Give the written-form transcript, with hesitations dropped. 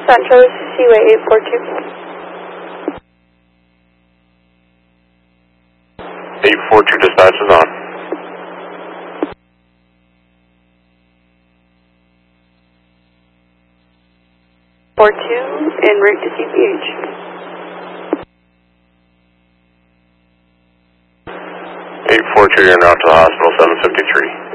Central, this is Seaway 842. 842 dispatch is on. En route to CPH. 842, you're now to the hospital, 753.